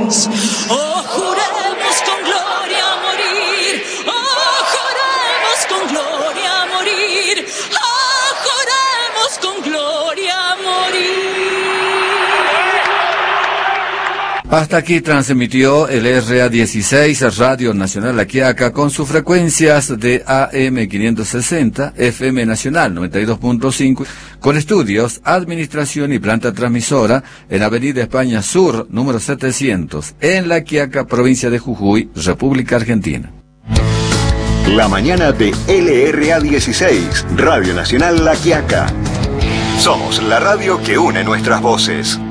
Oh, juremos con gloria morir. Oh, juremos con gloria morir. Oh, juremos con gloria morir. Hasta aquí transmitió el RA16 Radio Nacional La Quiaca con sus frecuencias de AM 560, FM Nacional 92.5, con estudios, administración y planta transmisora en Avenida España Sur, número 700, en La Quiaca, provincia de Jujuy, República Argentina. La mañana de LRA16, Radio Nacional La Quiaca. Somos la radio que une nuestras voces.